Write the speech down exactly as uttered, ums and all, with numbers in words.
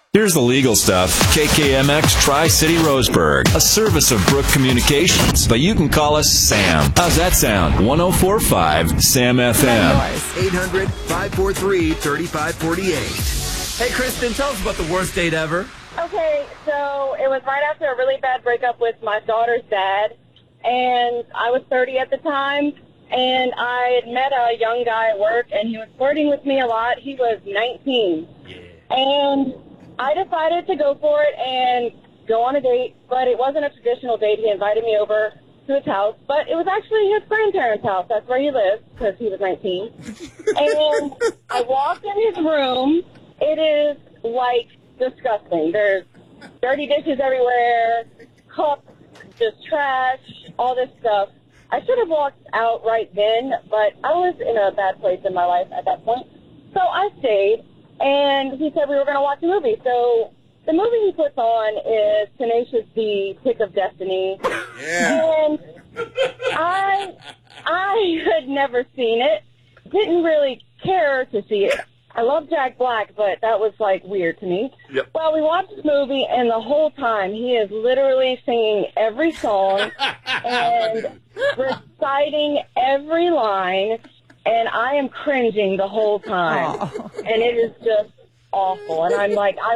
Here's the legal stuff. K K M X Tri-City Roseburg, a service of Brook Communications, but you can call us Sam. How's that sound? one oh four point five Sam F M. eight hundred, five four three, three five four eight. Hey, Kristen, tell us about the worst date ever. Okay, so it was right after a really bad breakup with my daughter's dad, and I was thirty at the time, and I had met a young guy at work, and he was flirting with me a lot. He was nineteen. Yeah. And I decided to go for it and go on a date, but it wasn't a traditional date. He invited me over to his house, but it was actually his grandparents' house. That's where he lived because he was nineteen. And I walked in his room. It is, like, disgusting. There's dirty dishes everywhere, cups, just trash, all this stuff. I should have walked out right then, but I was in a bad place in my life at that point. So I stayed. And he said we were going to watch a movie. So the movie he puts on is Tenacious D, Pick of Destiny. Yeah. And I, I had never seen it. Didn't really care to see it. I love Jack Black, but that was, like, weird to me. Yep. Well, we watched the movie, and the whole time he is literally singing every song and reciting every line. And I am cringing the whole time. Oh. And it is just awful. And I'm like, I